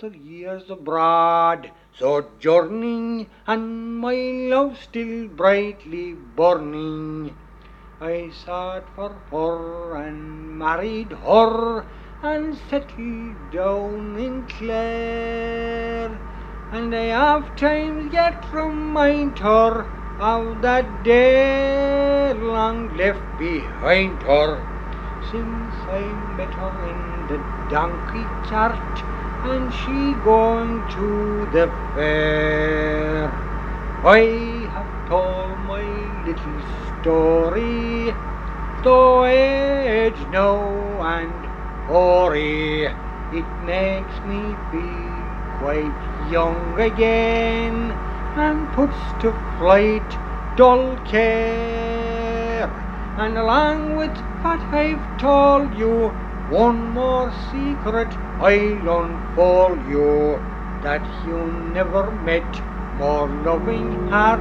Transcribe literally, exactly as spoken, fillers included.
after years abroad, sojourning, and my love still brightly burning, I sought for her and married her and settled down in Clare. And I have times yet remind her of that day long left behind her, since I met her in the donkey cart and she gone to the fair. I have told my little story, though age now and hoary, it makes me feel quite young again and puts to flight dull care. And along with what I've told you, one more secret I'll unfold you, that you never met more loving heart